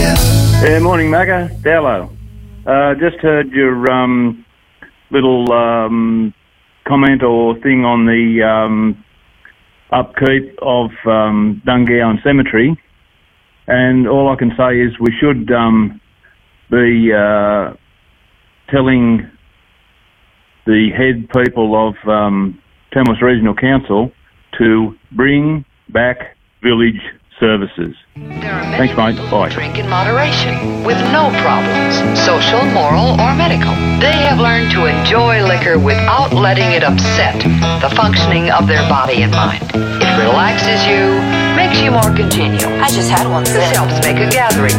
Yeah, morning, Magga. Dallo. Just heard your little comment or thing on the upkeep of Dungowan Cemetery, and all I can say is we should be telling the head people of Tamworth Regional Council to bring back village services. Thanks, mate. Bye. Drink in moderation, with no problems, social, moral, or medical. They have learned to enjoy liquor without letting it upset the functioning of their body and mind. It relaxes you, makes you more congenial. I just had one. This helps make a gathering